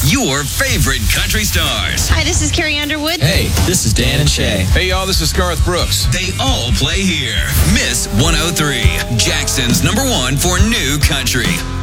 your favorite country stars. Hi, this is Carrie Underwood. Hey, this is Dan and Shay. Hey, y'all, this is Garth Brooks. They all play here. Miss 103, Jackson's #1 for new country.